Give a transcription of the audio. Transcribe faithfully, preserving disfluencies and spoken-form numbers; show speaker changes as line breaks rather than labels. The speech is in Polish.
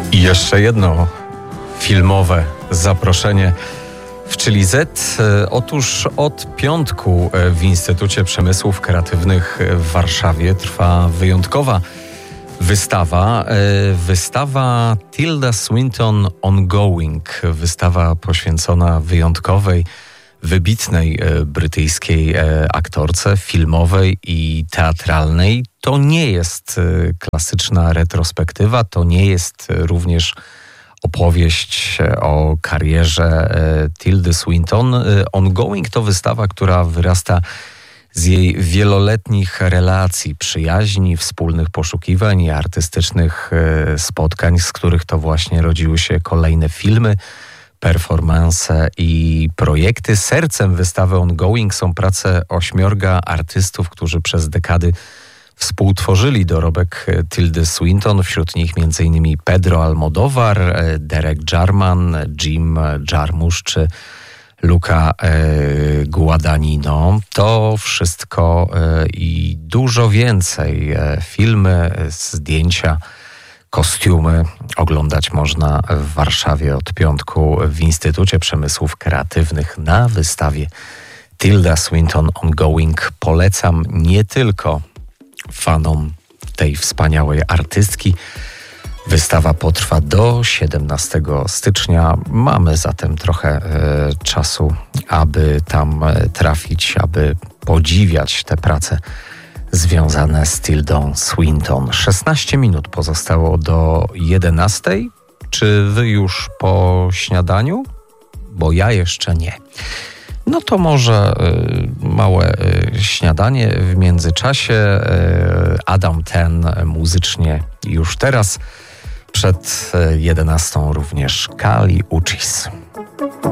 I jeszcze jedno filmowe zaproszenie w Chili Z. Otóż od piątku w Instytucie Przemysłów Kreatywnych w Warszawie trwa wyjątkowa wystawa. Wystawa Tilda Swinton Ongoing. Wystawa poświęcona wyjątkowej, wybitnej brytyjskiej aktorce filmowej i teatralnej. To nie jest klasyczna retrospektywa, to nie jest również opowieść o karierze Tildy Swinton. Ongoing to wystawa, która wyrasta z jej wieloletnich relacji, przyjaźni, wspólnych poszukiwań i artystycznych spotkań, z których to właśnie rodziły się kolejne filmy, performanse i projekty. Sercem wystawy Ongoing są prace ośmiorga artystów, którzy przez dekady współtworzyli dorobek Tildy Swinton. Wśród nich m.in. Pedro Almodóvar, Derek Jarman, Jim Jarmusch czy Luca e, Guadagnino. To wszystko e, i dużo więcej. E, filmy, zdjęcia, kostiumy oglądać można w Warszawie od piątku w Instytucie Przemysłów Kreatywnych na wystawie Tilda Swinton Ongoing. Polecam nie tylko fanom tej wspaniałej artystki. Wystawa potrwa do siedemnastego stycznia. Mamy zatem trochę e, czasu, aby tam trafić, aby podziwiać te prace związane z Tildą Swinton. szesnaście minut pozostało do jedenastej. Czy wy już po śniadaniu? Bo ja jeszcze nie. No to może y, małe y, śniadanie w międzyczasie. Y, Adam Ten muzycznie już teraz. Przed jedenastą również Kali Uchis.